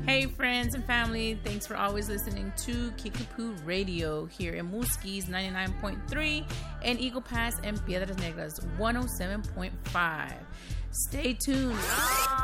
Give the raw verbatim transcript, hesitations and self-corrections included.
Hey, friends and family. Thanks for always listening to Kickapoo Radio here in Muskies ninety-nine point three and Eagle Pass and Piedras Negras one oh seven point five. Stay tuned.